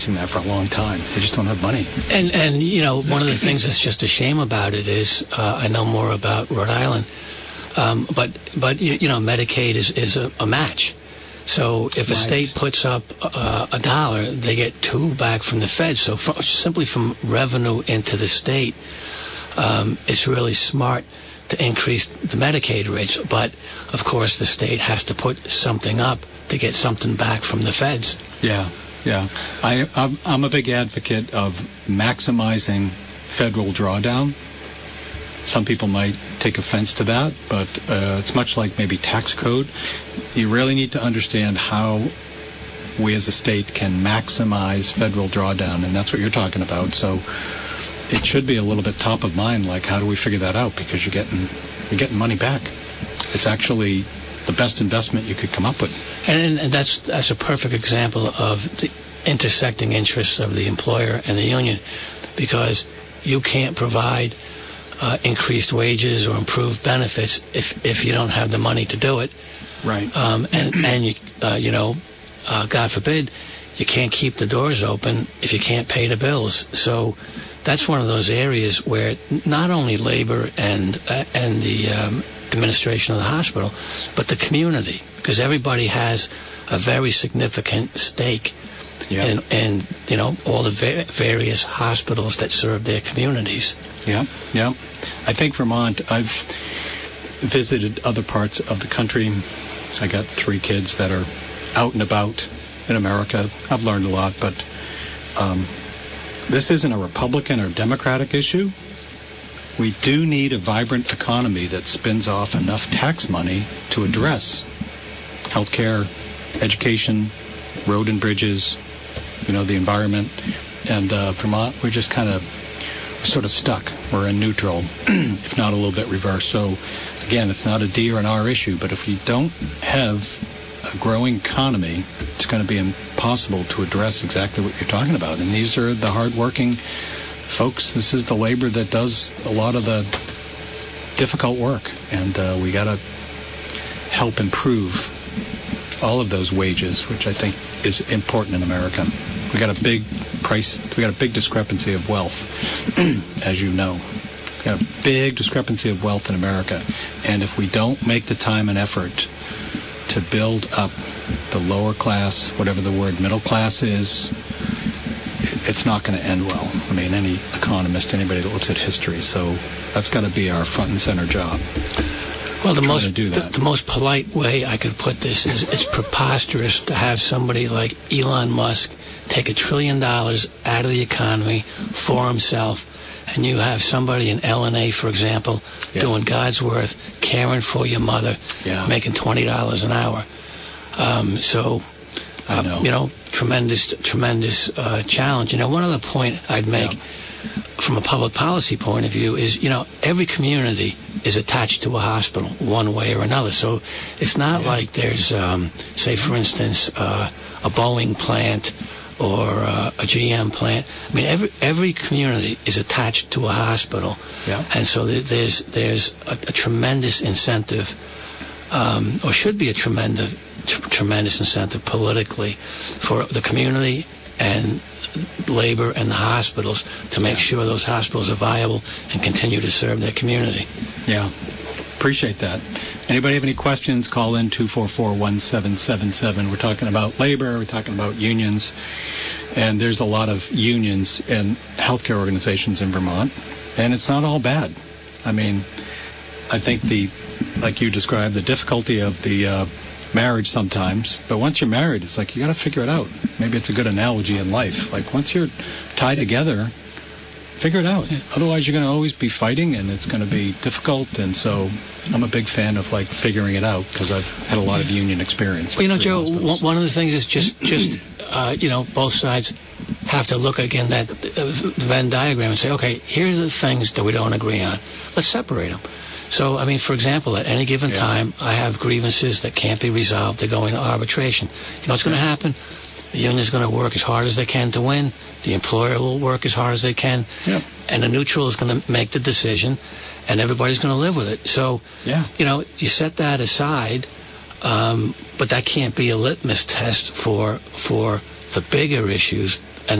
that for a long time. They just don't have money. And you know, one of the things that's just a shame about it is I know more about Rhode Island, but you know, Medicaid is a match. So if a state puts up $1, they get $2 back from the feds. So simply from revenue into the state, it's really smart to increase the Medicaid rates. But of course, the state has to put something up to get something back from the feds. Yeah. I'm a big advocate of maximizing federal drawdown. Some people might take offense to that, but it's much like maybe tax code. You really need to understand how we as a state can maximize federal drawdown, and that's what you're talking about. So it should be a little bit top of mind, like how do we figure that out? Because you're getting money back. It's actually the best investment you could come up with. And that's a perfect example of the intersecting interests of the employer and the union, because you can't provide increased wages or improved benefits if you don't have the money to do it. Right. And you know, God forbid, you can't keep the doors open if you can't pay the bills. So that's one of those areas where not only labor and the administration of the hospital, but the community, because everybody has a very significant stake in you know, all the various hospitals that serve their communities. Yeah. I think Vermont, I've visited other parts of the country. I got 3 kids that are out and about in America. I've learned a lot, but this isn't a Republican or Democratic issue. We do need a vibrant economy that spins off enough tax money to address healthcare, education, road and bridges, you know, the environment. And Vermont, we're just kind of sort of stuck. We're in neutral, if not a little bit reversed. So, again, it's not a D or an R issue, but if we don't have a growing economy, it's going to be impossible to address exactly what you're talking about. And these are the hardworking folks. This is the labor that does a lot of the difficult work, and we got to help improve all of those wages, which I think is important in America. We got a big discrepancy of wealth, as you know. We got a big discrepancy of wealth in America, and if we don't make the time and effort to build up the lower class, whatever the word middle class is, it's not going to end well. I mean, any economist, anybody that looks at history. So that's got to be our front and center job. Well, the most polite way I could put this is it's preposterous to have somebody like Elon Musk take $1 trillion out of the economy for himself, and you have somebody in L&A, for example, doing God's worth, caring for your mother, making $20 an hour. You know, tremendous challenge. You know, one other point I'd make from a public policy point of view is, you know, every community is attached to a hospital one way or another. So it's not like there's, say, for instance, a Boeing plant or a GM plant. I mean, every community is attached to a hospital. Yeah. And so there's a tremendous incentive, or should be a tremendous incentive politically for the community and labor and the hospitals to make sure those hospitals are viable and continue to serve their community. Yeah. Appreciate that. Anybody have any questions? Call in 244-1777. We're talking about labor. We're talking about unions. And there's a lot of unions and healthcare organizations in Vermont. And it's not all bad. I mean, I think like you described, the difficulty of the marriage sometimes. But once you're married, it's like you got to figure it out. Maybe it's a good analogy in life. Like once you're tied together, figure it out. Otherwise, you're going to always be fighting, and it's going to be difficult. And so I'm a big fan of, like, figuring it out because I've had a lot of union experience. Well, you know, Joe, one of the things is just you know, both sides have to look again that Venn diagram and say, okay, here are the things that we don't agree on. Let's separate them. So, I mean, for example, at any given time, I have grievances that can't be resolved. They're going to arbitration. You know what's going to happen? The union's going to work as hard as they can to win. The employer will work as hard as they can. Yeah. And the neutral is going to make the decision, and everybody's going to live with it. So, you know, you set that aside, But that can't be a litmus test for the bigger issues